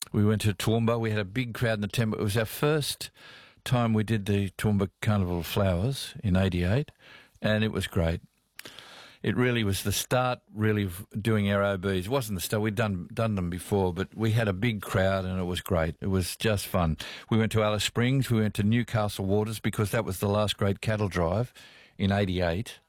We went to Toowoomba. We had a big crowd in the temple. It was our first time we did the Toowoomba Carnival of Flowers in '88, and it was great. It really was the start, really, of doing our OBs. It wasn't the start. We'd done them before, but we had a big crowd, and it was great. It was just fun. We went to Alice Springs. We went to Newcastle Waters because that was the last great cattle drive in '88.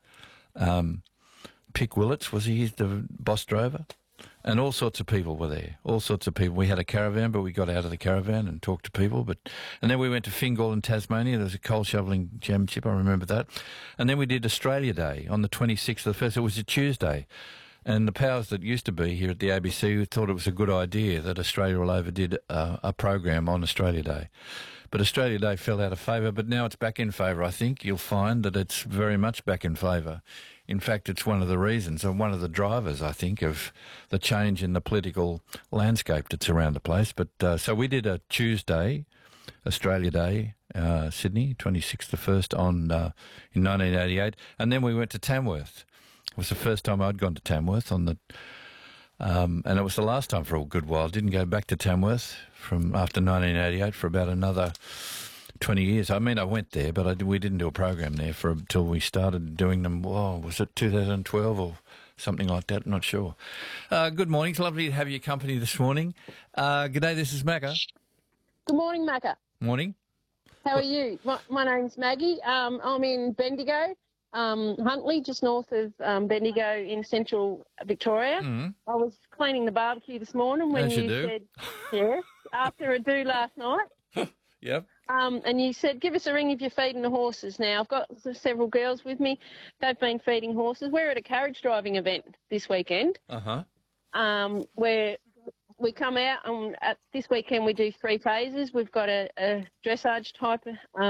Pick Willits, was he the boss drover? And all sorts of people were there, all sorts of people. We had a caravan, but we got out of the caravan and talked to people. And then we went to Fingal in Tasmania. There was a coal shovelling championship, I remember that. And then we did Australia Day on the 26th of the 1st. It was a Tuesday. And the powers that used to be here at the ABC thought it was a good idea that Australia all over did a program on Australia Day. But Australia Day fell out of favour, but now it's back in favour, I think. You'll find that it's very much back in favour. In fact, it's one of the reasons and one of the drivers, I think, of the change in the political landscape that's around the place. But so we did a Tuesday, Australia Day, Sydney, 26th of 1st in 1988. And then we went to Tamworth. It was the first time I'd gone to Tamworth and it was the last time for a good while. Didn't go back to Tamworth from after 1988 for about another 20 years. I mean, I went there, but we didn't do a program there until we started doing them. Oh, was it 2012 or something like that? I'm not sure. Good morning. It's lovely to have your company this morning. Good day. This is Macca. Good morning, Macca. Morning. How are you? My name's Maggie. I'm in Bendigo, Huntley, just north of Bendigo in central Victoria. Mm. I was cleaning the barbecue this morning when you said, yes, after a do last night. Yep. And you said, give us a ring if you're feeding the horses. Now, I've got several girls with me. They've been feeding horses. We're at a carriage driving event this weekend. Where we come out and this weekend we do 3 phases. We've got a dressage type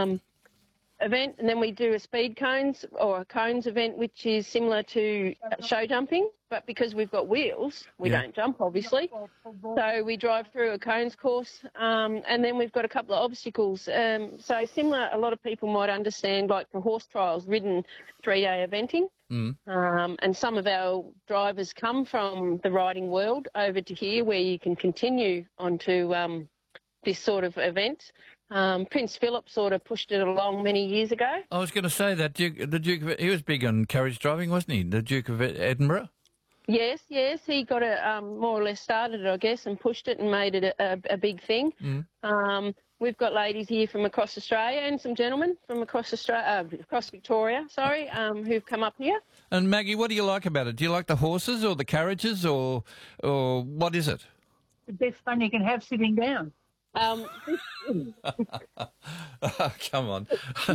event, and then we do a speed cones or a cones event, which is similar to show jumping, but because we've got wheels, we don't jump, obviously. So we drive through a cones course, and then we've got a couple of obstacles. So similar, a lot of people might understand, like the horse trials, ridden 3-day eventing. And some of our drivers come from the riding world over to here where you can continue onto this sort of event. Prince Philip sort of pushed it along many years ago. I was going to say that the Duke of he was big on carriage driving, wasn't he? The Duke of Edinburgh. Yes. He got it more or less started it, I guess, and pushed it and made it a big thing. We've got ladies here from across Australia and some gentlemen from across Victoria, who've come up here. And Maggie, what do you like about it? Do you like the horses or the carriages or what is it? The best fun you can have sitting down. Come on.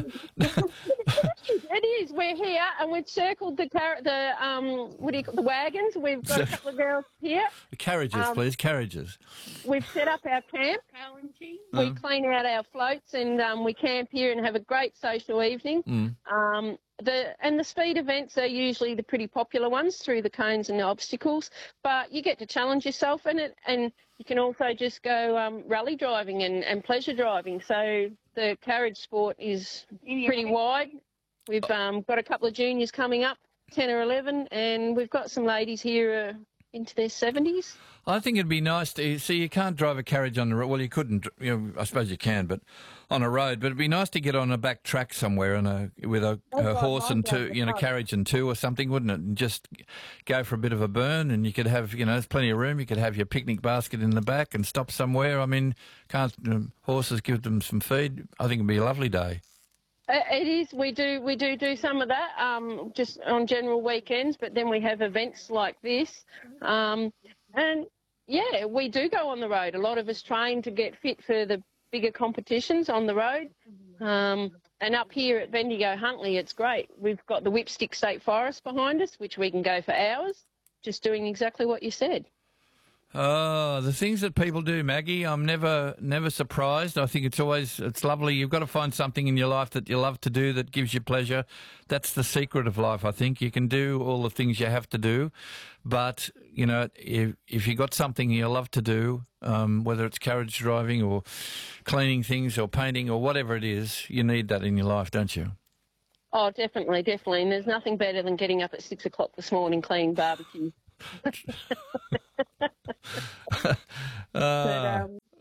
It is. We're here and we've circled the wagons. We've got a couple of girls here. The carriages, please, carriages. We've set up our camp. We clean out our floats and we camp here and have a great social evening. The speed events are usually the pretty popular ones through the cones and the obstacles, but you get to challenge yourself in it, and you can also just go rally driving and pleasure driving. So the carriage sport is pretty wide. We've got a couple of juniors coming up, 10 or 11, and we've got some ladies here into their 70s. I think it'd be nice to see. You can't drive a carriage on the road. Well, you couldn't. I suppose you can, but on a road. But it'd be nice to get on a back track somewhere with a horse and two, carriage and two or something, wouldn't it? And just go for a bit of a burn, and you could have, there's plenty of room. You could have your picnic basket in the back and stop somewhere. I mean, can't horses give them some feed? I think it'd be a lovely day. It is. We do some of that just on general weekends, but then we have events like this. And, yeah, we do go on the road. A lot of us train to get fit for the bigger competitions on the road. And up here at Bendigo Huntley, it's great. We've got the Whipstick State Forest behind us, which we can go for hours, just doing exactly what you said. Oh, the things that people do, Maggie, I'm never surprised. I think it's lovely. You've got to find something in your life that you love to do that gives you pleasure. That's the secret of life, I think. You can do all the things you have to do, but, if you got something you love to do, whether it's carriage driving or cleaning things or painting or whatever it is, you need that in your life, don't you? Oh, definitely. And there's nothing better than getting up at 6 o'clock this morning cleaning barbecue.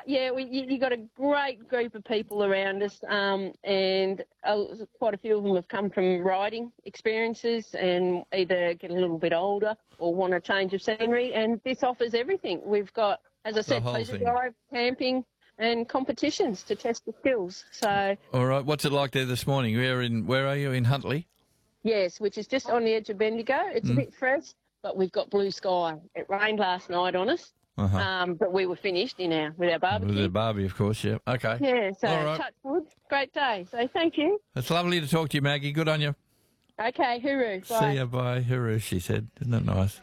you got a great group of people around us, and quite a few of them have come from riding experiences and either get a little bit older or want a change of scenery. And this offers everything. We've got, as I said, pleasure drive, camping, and competitions to test the skills. So. All right. What's it like there this morning? Where are you, in Huntly? Yes, which is just on the edge of Bendigo. It's a bit fresh, but we've got blue sky. It rained last night on us, but we were finished with our barbecue. With the barbie, of course, yeah. Okay. Yeah, so touch wood. Great day. So thank you. It's lovely to talk to you, Maggie. Good on you. Okay, hooroo. Bye. See ya, bye. Hooroo, she said. Isn't that nice?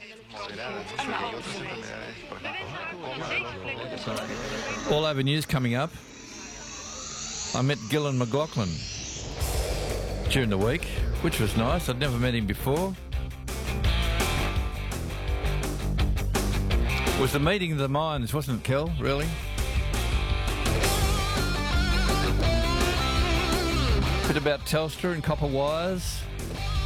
All over news coming up. I met Gillan McLaughlin during the week, which was nice. I'd never met him before. It was the meeting of the minds, wasn't it, Kel, really? Bit about Telstra and copper wires.